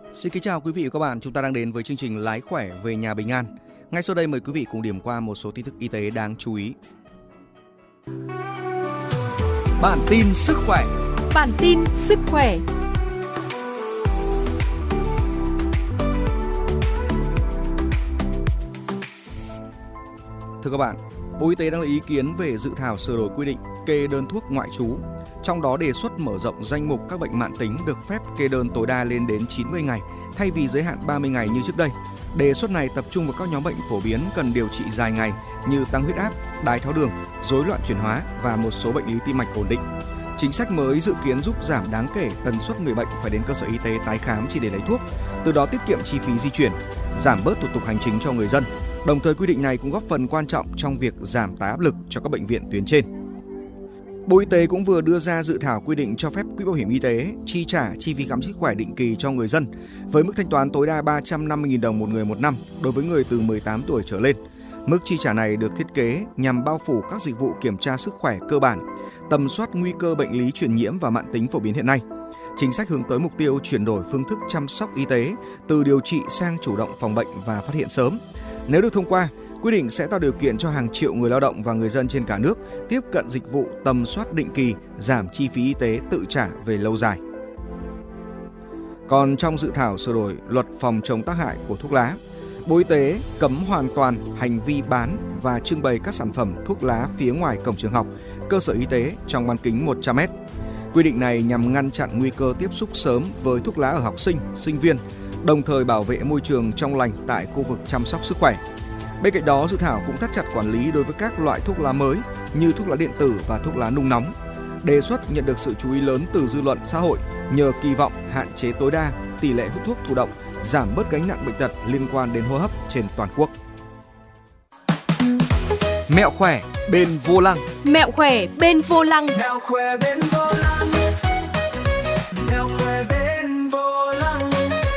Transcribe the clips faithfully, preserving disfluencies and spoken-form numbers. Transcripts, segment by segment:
Xin kính chào quý vị và các bạn, chúng ta đang đến với chương trình Lái khỏe về nhà bình an. Ngay sau đây mời quý vị cùng điểm qua một số tin tức y tế đáng chú ý. Bản tin sức khỏe. Bản tin sức khỏe. Thưa các bạn, Bộ Y tế đang lấy ý kiến về dự thảo sửa đổi quy định kê đơn thuốc ngoại trú, trong đó đề xuất mở rộng danh mục các bệnh mãn tính được phép kê đơn tối đa lên đến chín mươi ngày thay vì giới hạn ba mươi ngày như trước đây. Đề xuất này tập trung vào các nhóm bệnh phổ biến cần điều trị dài ngày như tăng huyết áp, đái tháo đường, rối loạn chuyển hóa và một số bệnh lý tim mạch ổn định. Chính sách mới dự kiến giúp giảm đáng kể tần suất người bệnh phải đến cơ sở y tế tái khám chỉ để lấy thuốc, từ đó tiết kiệm chi phí di chuyển, giảm bớt thủ tục hành chính cho người dân. Đồng thời quy định này cũng góp phần quan trọng trong việc giảm tải áp lực cho các bệnh viện tuyến trên. Bộ Y tế cũng vừa đưa ra dự thảo quy định cho phép Quỹ Bảo hiểm Y tế chi trả chi phí khám sức khỏe định kỳ cho người dân với mức thanh toán tối đa ba trăm năm mươi nghìn đồng một người một năm đối với người từ mười tám tuổi trở lên. Mức chi trả này được thiết kế nhằm bao phủ các dịch vụ kiểm tra sức khỏe cơ bản, tầm soát nguy cơ bệnh lý truyền nhiễm và mãn tính phổ biến hiện nay. Chính sách hướng tới mục tiêu chuyển đổi phương thức chăm sóc y tế từ điều trị sang chủ động phòng bệnh và phát hiện sớm. Nếu được thông qua, quy định sẽ tạo điều kiện cho hàng triệu người lao động và người dân trên cả nước tiếp cận dịch vụ tầm soát định kỳ, giảm chi phí y tế tự trả về lâu dài. Còn trong dự thảo sửa đổi luật phòng chống tác hại của thuốc lá, Bộ Y tế cấm hoàn toàn hành vi bán và trưng bày các sản phẩm thuốc lá phía ngoài cổng trường học, cơ sở y tế trong bán kính một trăm mét. Quy định này nhằm ngăn chặn nguy cơ tiếp xúc sớm với thuốc lá ở học sinh, sinh viên, đồng thời bảo vệ môi trường trong lành tại khu vực chăm sóc sức khỏe. Bên cạnh đó, dự thảo cũng thắt chặt quản lý đối với các loại thuốc lá mới như thuốc lá điện tử và thuốc lá nung nóng. Đề xuất nhận được sự chú ý lớn từ dư luận xã hội nhờ kỳ vọng hạn chế tối đa tỷ lệ hút thuốc thụ động, giảm bớt gánh nặng bệnh tật liên quan đến hô hấp trên toàn quốc. Mẹo khỏe bên vô lăng. Mẹo khỏe bên vô lăng. Mẹo khỏe bên vô lăng. Mẹo khỏe bên vô lăng.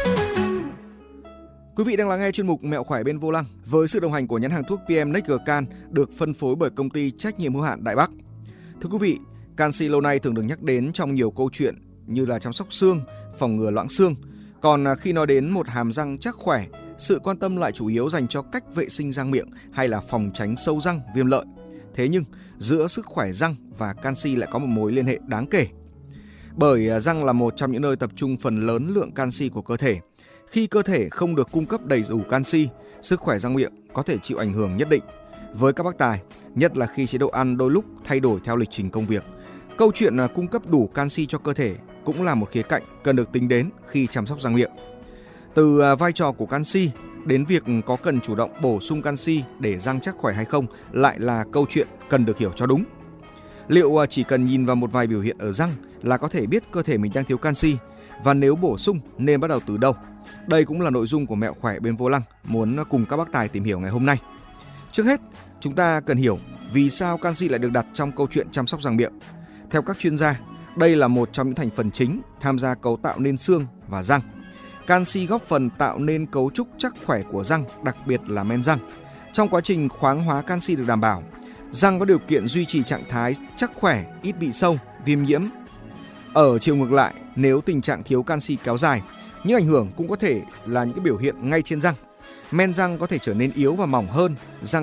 Quý vị đang lắng nghe chuyên mục Mẹo khỏe bên vô lăng với sự đồng hành của nhãn hàng thuốc pê em Nextgercan được phân phối bởi công ty trách nhiệm hữu hạn Đại Bắc. Thưa quý vị, canxi lâu nay thường được nhắc đến trong nhiều câu chuyện như là chăm sóc xương, phòng ngừa loãng xương. Còn khi nói đến một hàm răng chắc khỏe, sự quan tâm lại chủ yếu dành cho cách vệ sinh răng miệng hay là phòng tránh sâu răng, viêm lợi. Thế nhưng giữa sức khỏe răng và canxi lại có một mối liên hệ đáng kể. Bởi răng là một trong những nơi tập trung phần lớn lượng canxi của cơ thể. Khi cơ thể không được cung cấp đầy đủ canxi, sức khỏe răng miệng có thể chịu ảnh hưởng nhất định. Với các bác tài, nhất là khi chế độ ăn đôi lúc thay đổi theo lịch trình công việc, câu chuyện cung cấp đủ canxi cho cơ thể cũng là một khía cạnh cần được tính đến khi chăm sóc răng miệng. Từ vai trò của canxi đến việc có cần chủ động bổ sung canxi để răng chắc khỏe hay không lại là câu chuyện cần được hiểu cho đúng. Liệu chỉ cần nhìn vào một vài biểu hiện ở răng là có thể biết cơ thể mình đang thiếu canxi, và nếu bổ sung nên bắt đầu từ đâu? Đây cũng là nội dung của Mẹo khỏe bên vô lăng muốn cùng các bác tài tìm hiểu ngày hôm nay. Trước hết, chúng ta cần hiểu vì sao canxi lại được đặt trong câu chuyện chăm sóc răng miệng. Theo các chuyên gia, đây là một trong những thành phần chính tham gia cấu tạo nên xương và răng. Canxi góp phần tạo nên cấu trúc chắc khỏe của răng, đặc biệt là men răng. Trong quá trình khoáng hóa canxi được đảm bảo, răng có điều kiện duy trì trạng thái chắc khỏe, ít bị sâu, viêm nhiễm. Ở chiều ngược lại, nếu tình trạng thiếu canxi kéo dài, những ảnh hưởng cũng có thể là những cái biểu hiện ngay trên răng. Men răng có thể trở nên yếu và mỏng hơn, răng